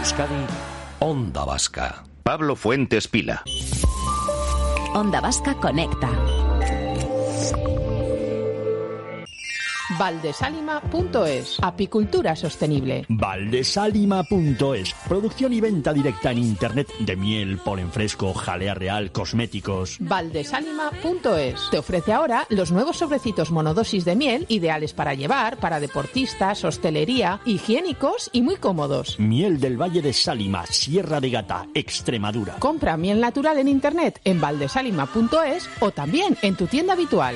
Euskadi, Onda Vasca. Pablo Fuentes Pila. Onda Vasca conecta. Valdesalima.es. Apicultura sostenible. Valdesalima.es. Producción y venta directa en internet de miel, polen fresco, jalea real, cosméticos. Valdesalima.es. Te ofrece ahora los nuevos sobrecitos monodosis de miel, ideales para llevar, para deportistas, hostelería, higiénicos y muy cómodos. Miel del Valle de Sálima, Sierra de Gata, Extremadura. Compra miel natural en internet en valdesalima.es o también en tu tienda habitual.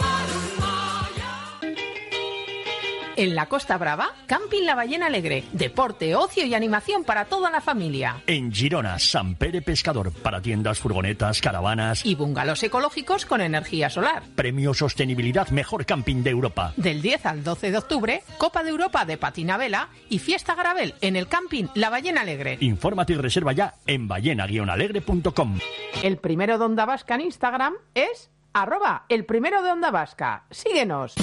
En la Costa Brava, Camping La Ballena Alegre. Deporte, ocio y animación para toda la familia. En Girona, Sant Pere Pescador, para tiendas, furgonetas, caravanas y bungalows ecológicos con energía solar. Premio Sostenibilidad Mejor Camping de Europa. Del 10 al 12 de octubre, Copa de Europa de patina vela y Fiesta Garabel en el Camping La Ballena Alegre. Infórmate y reserva ya en ballena-alegre.com. El primero de Onda Vasca en Instagram es @elprimerodeondavasca. Síguenos.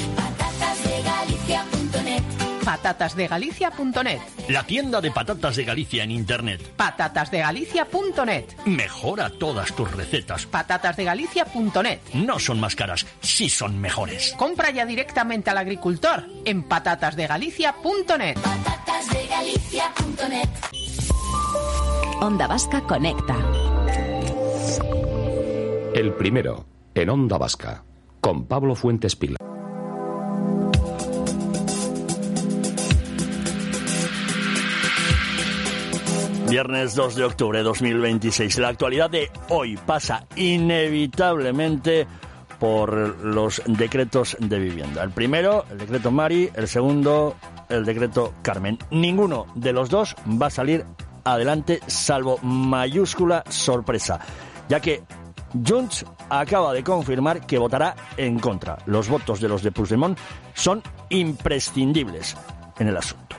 Patatasdegalicia.net. La tienda de patatas de Galicia en internet. Patatasdegalicia.net. Mejora todas tus recetas. Patatasdegalicia.net. No son más caras, sí son mejores. Compra ya directamente al agricultor en patatasdegalicia.net. Patatasdegalicia.net. Onda Vasca conecta. El primero en Onda Vasca con Pablo Fuentes Pila. Viernes 2 de octubre de 2026. La actualidad de hoy pasa inevitablemente por los decretos de vivienda. El primero, el decreto Mari, el segundo, el decreto Carmen. Ninguno de los dos va a salir adelante, salvo mayúscula sorpresa, ya que Junts acaba de confirmar que votará en contra. Los votos de los de Puigdemont son imprescindibles en el asunto.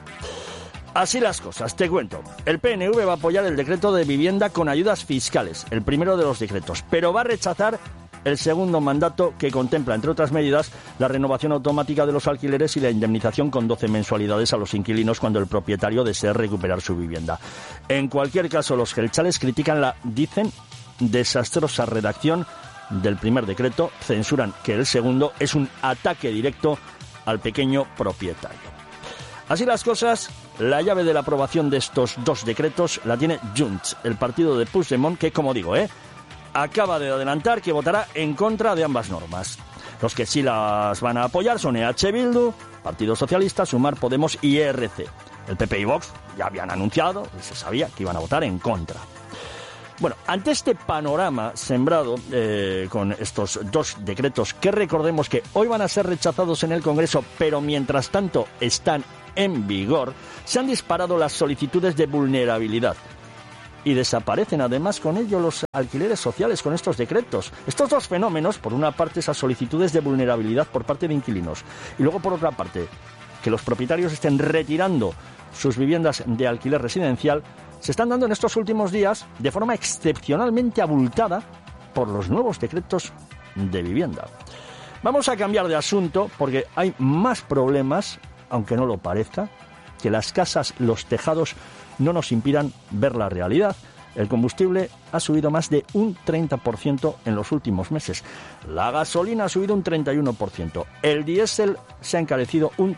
Así las cosas, te cuento. El PNV va a apoyar el decreto de vivienda con ayudas fiscales, el primero de los decretos, pero va a rechazar el segundo mandato que contempla, entre otras medidas, la renovación automática de los alquileres y la indemnización con 12 mensualidades a los inquilinos cuando el propietario desee recuperar su vivienda. En cualquier caso, los jeltzales critican la, dicen, desastrosa redacción del primer decreto, censuran que el segundo es un ataque directo al pequeño propietario. Así las cosas, la llave de la aprobación de estos dos decretos la tiene Junts, el partido de Puigdemont, que, como digo, acaba de adelantar que votará en contra de ambas normas. Los que sí las van a apoyar son EH Bildu, Partido Socialista, Sumar, Podemos y ERC. El PP y Vox ya habían anunciado, y se sabía que iban a votar en contra. Bueno, ante este panorama sembrado con estos dos decretos, que recordemos que hoy van a ser rechazados en el Congreso, pero mientras tanto están en vigor, se han disparado las solicitudes de vulnerabilidad. Y desaparecen además con ello los alquileres sociales con estos decretos. Estos dos fenómenos, por una parte esas solicitudes de vulnerabilidad por parte de inquilinos, y luego por otra parte que los propietarios estén retirando sus viviendas de alquiler residencial, se están dando en estos últimos días de forma excepcionalmente abultada por los nuevos decretos de vivienda. Vamos a cambiar de asunto porque hay más problemas, aunque no lo parezca, que las casas, los tejados no nos impidan ver la realidad. El combustible ha subido más de un 30% en los últimos meses. La gasolina ha subido un 31%. El diésel se ha encarecido un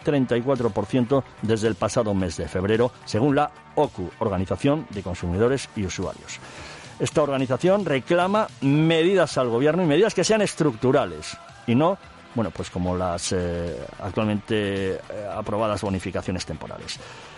34% desde el pasado mes de febrero, según la OCU, Organización de Consumidores y Usuarios. Esta organización reclama medidas al gobierno y medidas que sean estructurales y no, bueno, pues como las actualmente aprobadas bonificaciones temporales.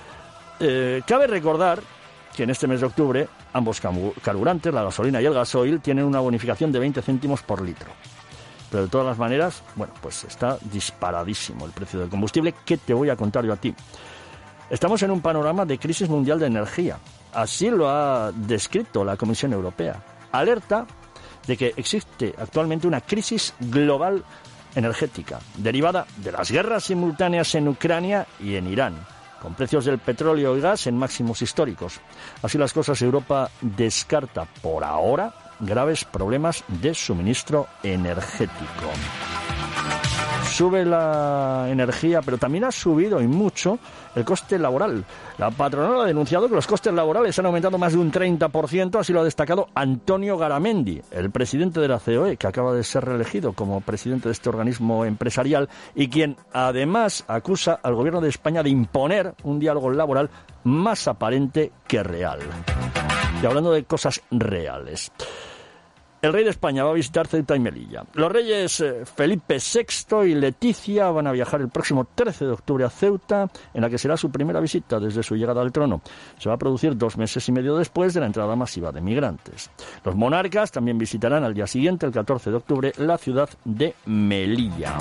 Cabe recordar que en este mes de octubre ambos carburantes, la gasolina y el gasoil, tienen una bonificación de 20 céntimos por litro. Pero de todas las maneras, bueno, pues está disparadísimo el precio del combustible. ¿Qué te voy a contar yo a ti? Estamos en un panorama de crisis mundial de energía. Así lo ha descrito la Comisión Europea. Alerta de que existe actualmente una crisis global energética, derivada de las guerras simultáneas en Ucrania y en Irán, con precios del petróleo y gas en máximos históricos. Así las cosas, Europa descarta por ahora graves problemas de suministro energético. sube la energía, pero también ha subido y mucho el coste laboral. La patronal ha denunciado que los costes laborales han aumentado más de un 30%, así lo ha destacado Antonio Garamendi, el presidente de la COE, que acaba de ser reelegido como presidente de este organismo empresarial y quien además acusa al gobierno de España de imponer un diálogo laboral más aparente que real. Y hablando de cosas reales, el rey de España va a visitar Ceuta y Melilla. Los reyes Felipe VI y Leticia van a viajar el próximo 13 de octubre a Ceuta, en la que será su primera visita desde su llegada al trono. Se va a producir 2 meses y medio después de la entrada masiva de migrantes. Los monarcas también visitarán al día siguiente, el 14 de octubre, la ciudad de Melilla.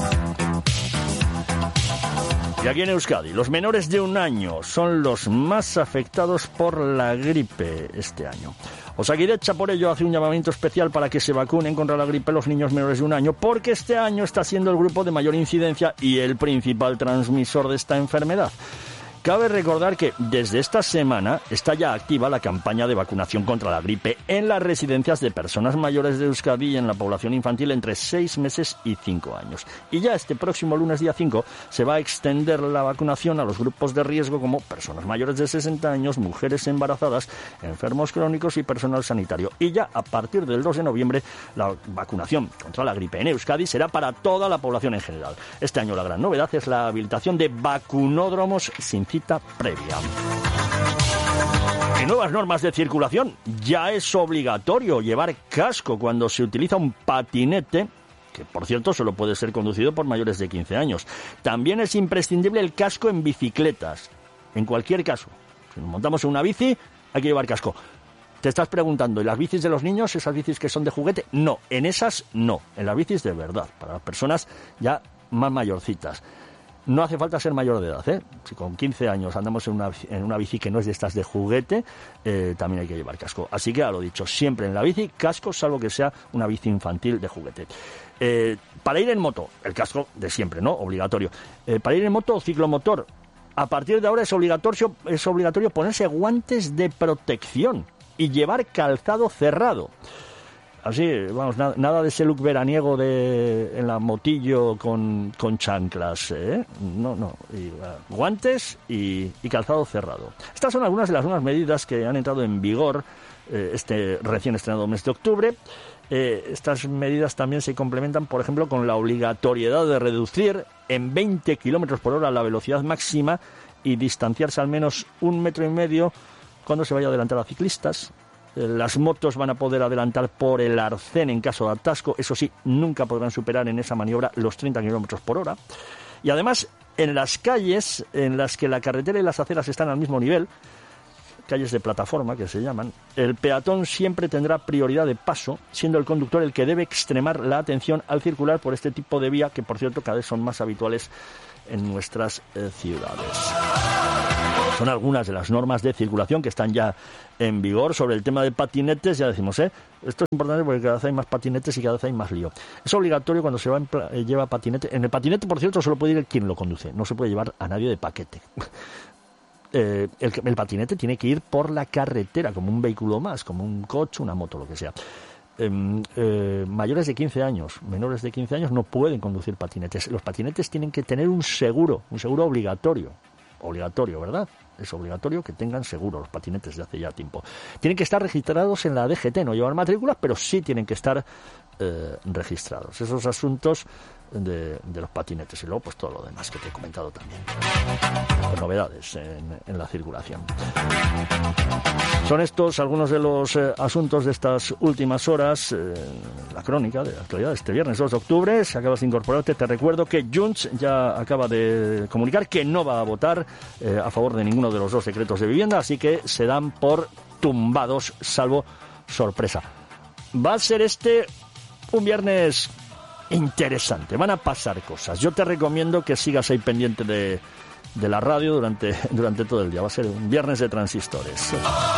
Y aquí en Euskadi, los menores de 1 año son los más afectados por la gripe este año. Osakidetza, por ello, hace un llamamiento especial para que se vacunen contra la gripe los niños menores de 1 año, porque este año está siendo el grupo de mayor incidencia y el principal transmisor de esta enfermedad. Cabe recordar que desde esta semana está ya activa la campaña de vacunación contra la gripe en las residencias de personas mayores de Euskadi y en la población infantil entre 6 meses y 5 años. Y ya este próximo lunes día 5 se va a extender la vacunación a los grupos de riesgo como personas mayores de 60 años, mujeres embarazadas, enfermos crónicos y personal sanitario. Y ya a partir del 2 de noviembre la vacunación contra la gripe en Euskadi será para toda la población en general. Este año la gran novedad es la habilitación de vacunódromos sin cita previa. En nuevas normas de circulación ya es obligatorio llevar casco cuando se utiliza un patinete, que por cierto solo puede ser conducido por mayores de 15 años. También es imprescindible el casco en bicicletas. En cualquier caso, si nos montamos en una bici, hay que llevar casco. Te estás preguntando, ¿y las bicis de los niños, esas bicis que son de juguete? No, en esas no, en las bicis de verdad, para las personas ya más mayorcitas. No hace falta ser mayor de edad, ¿eh? Si con 15 años andamos en una bici que no es de estas de juguete, también hay que llevar casco. Así que, a lo dicho, siempre en la bici, casco, salvo que sea una bici infantil de juguete. Para ir en moto, el casco de siempre, ¿no? Obligatorio. Para ir en moto o ciclomotor, a partir de ahora es obligatorio ponerse guantes de protección y llevar calzado cerrado. Así, vamos, nada de ese look veraniego en la motillo con chanclas, ¿eh? No. Guantes y calzado cerrado. Estas son algunas de las nuevas medidas que han entrado en vigor este recién estrenado mes de octubre. Estas medidas también se complementan, por ejemplo, con la obligatoriedad de reducir en 20 km por hora la velocidad máxima y distanciarse al menos 1,5 metros cuando se vaya a adelantar a ciclistas. Las motos van a poder adelantar por el arcén en caso de atasco. Eso sí, nunca podrán superar en esa maniobra los 30 km por hora. Y además, en las calles en las que la carretera y las aceras están al mismo nivel, calles de plataforma que se llaman, el peatón siempre tendrá prioridad de paso, siendo el conductor el que debe extremar la atención al circular por este tipo de vía, que por cierto cada vez son más habituales en nuestras ciudades. Son algunas de las normas de circulación que están ya en vigor. Sobre el tema de patinetes, ya decimos, esto es importante porque cada vez hay más patinetes y cada vez hay más lío. Es obligatorio cuando se lleva patinete. En el patinete, por cierto, solo puede ir quien lo conduce. No se puede llevar a nadie de paquete. El patinete tiene que ir por la carretera como un vehículo más, como un coche, una moto, lo que sea. Mayores de 15 años, menores de 15 años no pueden conducir patinetes. Los patinetes tienen que tener un seguro obligatorio, ¿verdad? Es obligatorio que tengan seguro los patinetes de hace ya tiempo. Tienen que estar registrados en la DGT, no llevan matrículas, pero sí tienen que estar registrados. Esos asuntos de los patinetes y luego pues todo lo demás que te he comentado también. Pues novedades en la circulación. Son estos algunos de los asuntos de estas últimas horas, la crónica de la actualidad de este viernes 2 de octubre. Si acabas de incorporarte, te recuerdo que Junts ya acaba de comunicar que no va a votar a favor de ninguno de los 2 decretos de vivienda, así que se dan por tumbados, salvo sorpresa. Va a ser un viernes interesante, van a pasar cosas. Yo te recomiendo que sigas ahí pendiente de la radio durante todo el día. Va a ser un viernes de transistores.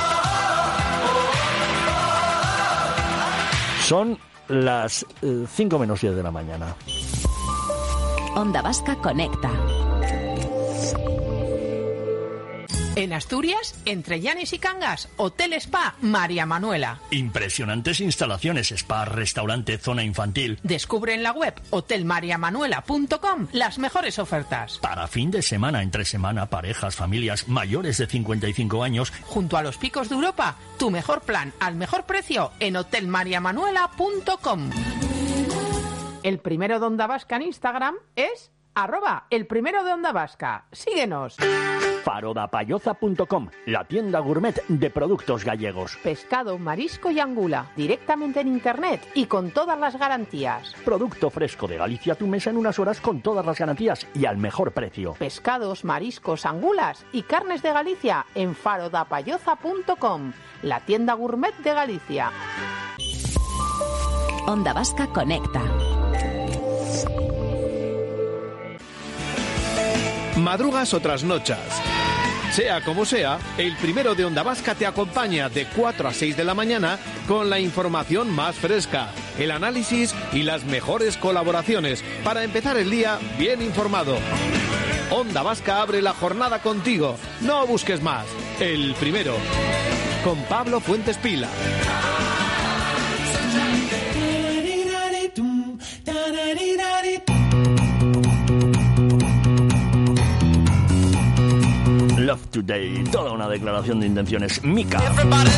Son las 5 menos 10 de la mañana. Onda Vasca conecta. En Asturias, entre Llanes y Cangas, Hotel Spa María Manuela. Impresionantes instalaciones, spa, restaurante, zona infantil. Descubre en la web hotelmariamanuela.com las mejores ofertas. Para fin de semana, entre semana, parejas, familias mayores de 55 años. Junto a los picos de Europa, tu mejor plan al mejor precio en hotelmariamanuela.com. El primero de Onda Vasca en Instagram es @elprimerodeondavasca. Síguenos. Farodapayoza.com, la tienda gourmet de productos gallegos. Pescado, marisco y angula, directamente en internet y con todas las garantías. Producto fresco de Galicia a tu mesa en unas horas con todas las garantías y al mejor precio. Pescados, mariscos, angulas y carnes de Galicia en farodapayoza.com, la tienda gourmet de Galicia. Onda Vasca Conecta. Madrugas o trasnochas. Sea como sea, el primero de Onda Vasca te acompaña de 4 a 6 de la mañana con la información más fresca, el análisis y las mejores colaboraciones para empezar el día bien informado. Onda Vasca abre la jornada contigo. No busques más. El primero. Con Pablo Fuentes Pila. Love Today, toda una declaración de intenciones. Mika.